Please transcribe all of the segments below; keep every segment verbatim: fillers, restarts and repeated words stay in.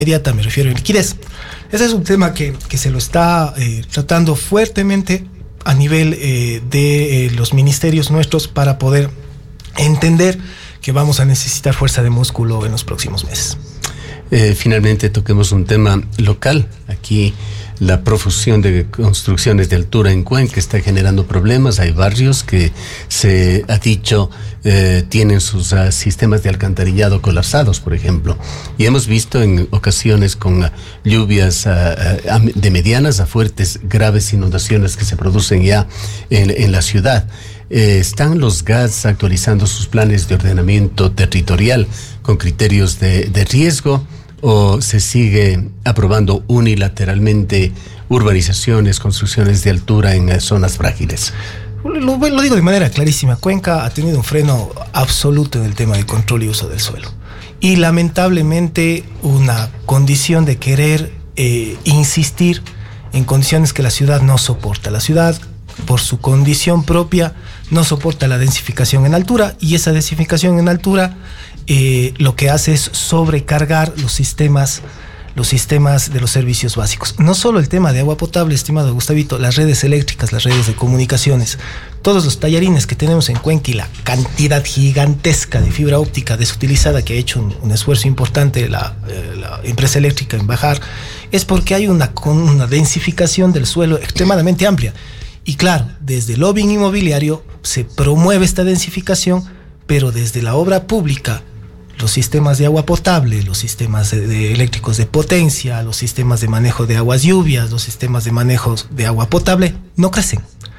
inmediata, me refiero a liquidez. Ese es un tema que, que se lo está eh, tratando fuertemente a nivel eh, de eh, los ministerios nuestros para poder entender que vamos a necesitar fuerza de músculo en los próximos meses. Eh, finalmente toquemos un tema local. Aquí la profusión de construcciones de altura en Cuenca está generando problemas. Hay barrios que se ha dicho eh, tienen sus uh, sistemas de alcantarillado colapsados, por ejemplo. Y hemos visto en ocasiones con uh, lluvias uh, uh, de medianas a fuertes, graves inundaciones que se producen ya en, en la ciudad. Eh, ¿Están los G A Ts actualizando sus planes de ordenamiento territorial con criterios de, de riesgo? ¿O se sigue aprobando unilateralmente urbanizaciones, construcciones de altura en eh, zonas frágiles? Lo, lo digo de manera clarísima. Cuenca ha tenido un freno absoluto en el tema de control y uso del suelo. Y lamentablemente una condición de querer eh, insistir en condiciones que la ciudad no soporta. La ciudad, por su condición propia, no soporta la densificación en altura, y esa densificación en altura Eh, lo que hace es sobrecargar los sistemas, los sistemas de los servicios básicos. No solo el tema de agua potable, estimado Gustavito, las redes eléctricas, las redes de comunicaciones, todos los tallarines que tenemos en Cuenca y la cantidad gigantesca de fibra óptica desutilizada que ha hecho un, un esfuerzo importante la, eh, la empresa eléctrica en bajar, es porque hay una, una densificación del suelo extremadamente amplia. Y claro, desde el lobbying inmobiliario se promueve esta densificación, pero desde la obra pública, los sistemas de agua potable, los sistemas de, de eléctricos de potencia, los sistemas de manejo de aguas lluvias, los sistemas de manejo de agua potable, no crecen.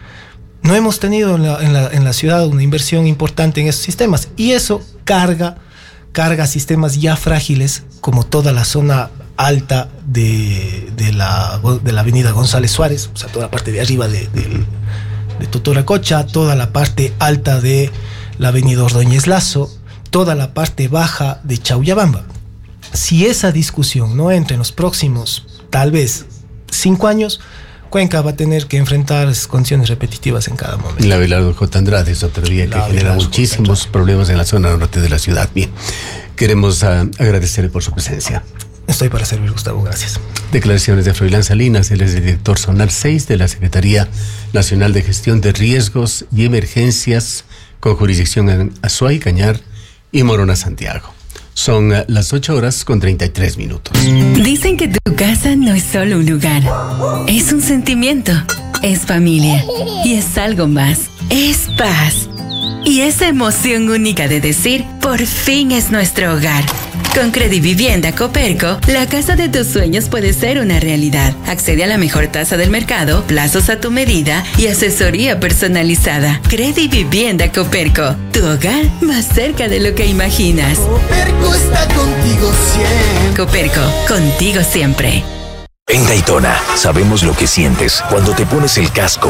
No hemos tenido en la, en la, en la ciudad una inversión importante en esos sistemas, y eso carga, carga sistemas ya frágiles, como toda la zona alta de, de, la, de la avenida González Suárez, o sea, toda la parte de arriba de, de, de Totoracocha, toda la parte alta de la avenida Ordóñez Lazo, toda la parte baja de Chauyabamba. Si esa discusión no entra en los próximos, tal vez, cinco años, Cuenca va a tener que enfrentar condiciones repetitivas en cada momento. La Abelardo J. Andrade es otra vía que la genera muchísimos problemas en la zona norte de la ciudad. Bien, queremos uh, agradecerle por su presencia. Estoy para servir, Gustavo, gracias. Declaraciones de Froilán Salinas, él es el director zonal seis de la Secretaría Nacional de Gestión de Riesgos y Emergencias, con jurisdicción en Azuay, Cañar y Morona, Santiago. Son las ocho horas con treinta y tres minutos. Dicen que tu casa no es solo un lugar, es un sentimiento, es familia y es algo más, es paz. Y esa emoción única de decir, por fin es nuestro hogar. Con Credivivienda Coperco, la casa de tus sueños puede ser una realidad. Accede a la mejor tasa del mercado, plazos a tu medida y asesoría personalizada. Credivivienda Coperco, tu hogar más cerca de lo que imaginas. Coperco está contigo siempre. Coperco, contigo siempre. En Daytona, sabemos lo que sientes cuando te pones el casco.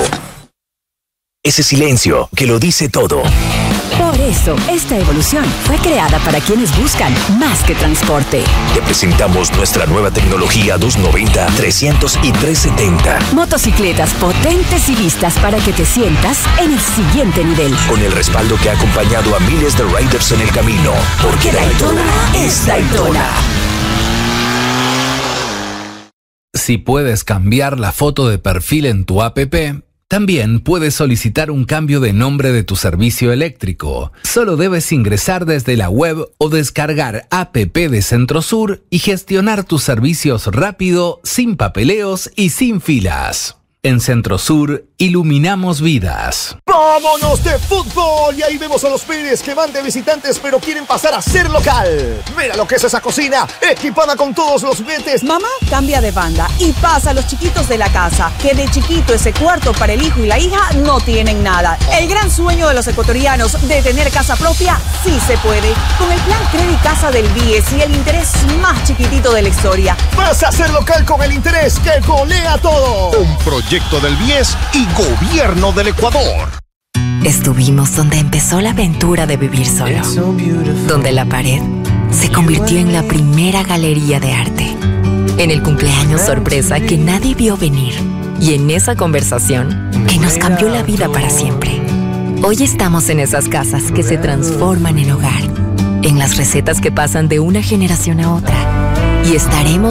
Ese silencio que lo dice todo. Por eso, esta evolución fue creada para quienes buscan más que transporte. Te presentamos nuestra nueva tecnología doscientos noventa, trescientos y trescientos setenta. Motocicletas potentes y listas para que te sientas en el siguiente nivel. Con el respaldo que ha acompañado a miles de riders en el camino. Porque Daytona es Daytona. Si puedes cambiar la foto de perfil en tu app, también puedes solicitar un cambio de nombre de tu servicio eléctrico. Solo debes ingresar desde la web o descargar app de Centrosur y gestionar tus servicios rápido, sin papeleos y sin filas. En Centrosur, iluminamos vidas. ¡Vámonos de fútbol! Y ahí vemos a los Pérez que van de visitantes pero quieren pasar a ser local. Mira lo que es esa cocina, equipada con todos los juguetes. Mamá cambia de banda y pasa a los chiquitos de la casa, que de chiquito ese cuarto para el hijo y la hija no tienen nada. El gran sueño de los ecuatorianos de tener casa propia sí se puede. Con el plan Credit Casa del B I E S y el interés más chiquitito de la historia. Vas a ser local con el interés que golea todo. Un proyecto del B I E S y Gobierno del Ecuador. Estuvimos donde empezó la aventura de vivir solo, donde la pared se convirtió en la primera galería de arte, en el cumpleaños sorpresa que nadie vio venir y en esa conversación que nos cambió la vida para siempre. Hoy estamos en esas casas que se transforman en hogar, en las recetas que pasan de una generación a otra, y estaremos